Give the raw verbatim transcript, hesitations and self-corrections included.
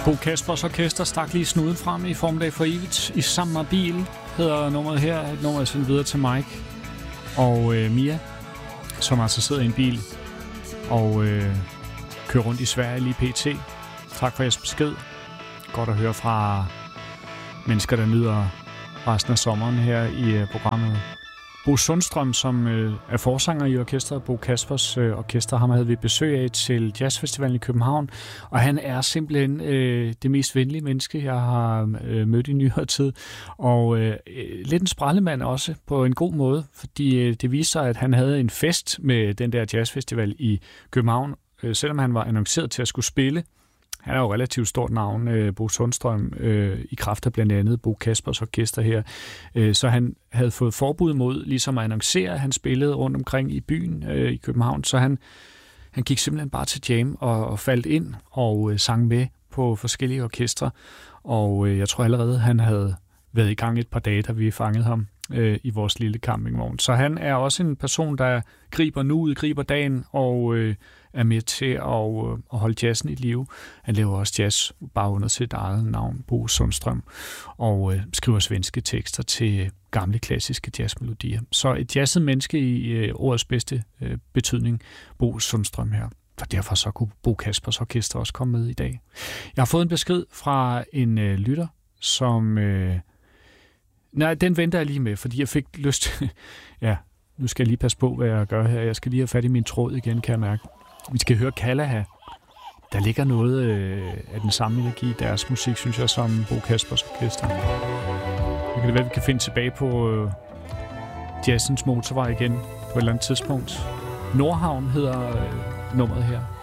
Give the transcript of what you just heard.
Bo Kaspers Orkester stak lige snuden frem i formiddag for evigt. I samme bil hedder nummeret her. Et nummer er sendt videre til Mike og øh, Mia, som altså sidder i en bil og øh, kører rundt i Sverige lige pt. Tak for jeres besked. Godt at høre fra mennesker, der nyder resten af sommeren her i øh, programmet. Bo Sundstrøm, som øh, er forsanger i orkestret, Bo Kaspers øh, Orkester, ham havde vi besøg af til Jazzfestivalen i København, og han er simpelthen øh, det mest venlige menneske, jeg har øh, mødt i nyere tid, og øh, lidt en sprallemand også på en god måde, fordi øh, det viser sig, at han havde en fest med den der jazzfestival i København, øh, selvom han var annonceret til at skulle spille. Han er jo relativt stort navn, øh, Bo Sundstrøm, øh, i kraft af blandt andet Bo Kaspers Orkester her. Øh, så han havde fået forbud mod ligesom at annoncere, han spillede rundt omkring i byen øh, i København, så han, han gik simpelthen bare til jam og, og faldt ind og øh, sang med på forskellige orkestre. Og øh, jeg tror allerede, han havde været i gang et par dage, da vi fangede ham øh, i vores lille campingvogn. Så han er også en person, der griber nuet, griber dagen og øh, er med til at, øh, at holde jazzen i live. Han laver også jazz bare under sit eget navn, Bo Sundstrøm, og øh, skriver svenske tekster til gamle klassiske jazzmelodier. Så et jazzet menneske i øh, ordets bedste øh, betydning, Bo Sundstrøm her. For derfor så kunne Bo Kaspers Orkester også komme med i dag. Jeg har fået en besked fra en øh, lytter, som... Øh, nej, den venter jeg lige med, fordi jeg fik lyst... ja, nu skal jeg lige passe på, hvad jeg gør her. Jeg skal lige have fat i min tråd igen, kan jeg mærke. Vi skal høre Kalaha. Der ligger noget øh, af den samme energi i deres musik, synes jeg, som Bo Kaspers Orkester. Det kan det være, vi kan finde tilbage på øh, jazzens motorvej igen på et eller andet tidspunkt. Nordhavn hedder øh, nummeret her.